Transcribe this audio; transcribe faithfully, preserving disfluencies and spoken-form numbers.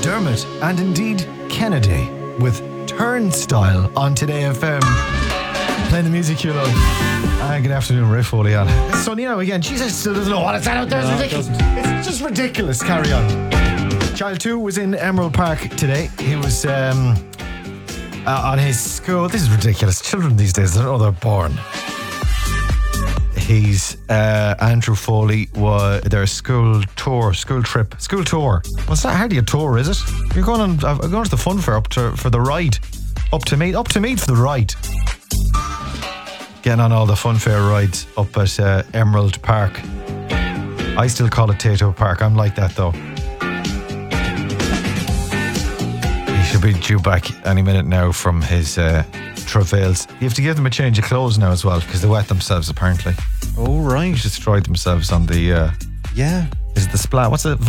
Dermot and indeed Kennedy with Turnstile on Today F M. Playing the music you love. Ah, good afternoon, Ray Foley on. It's sunny now again. Jesus still doesn't know what it's out there. It's No, it ridiculous. doesn't. It's just ridiculous. Carry on. Child two was in Emerald Park today. He was um, uh, on his school. This is ridiculous. Children these days, they don't know they're born. He's uh, Andrew Foley was their school tour, school trip, school tour. What's that? Hardly a tour, is it? You're going on. I'm going to the fun fair up to for the ride, up to meet, up to meet for the ride. Getting on all the fun fair rides up at uh, Emerald Park. I still call it Tato Park. I'm like that though. He should be due back any minute now from his uh, travails. You have to give them a change of clothes now as well because they wet themselves apparently. Oh, right. Destroyed themselves on the uh, Yeah. is it the splat? What's it?